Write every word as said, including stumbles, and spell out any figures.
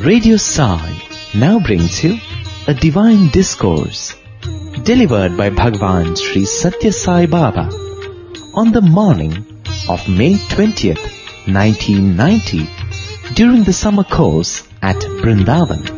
Radio Sai now brings you a divine discourse delivered by Bhagwan Sri Satya Sai Baba on the morning of May twentieth, nineteen ninety during the summer course at Vrindavan.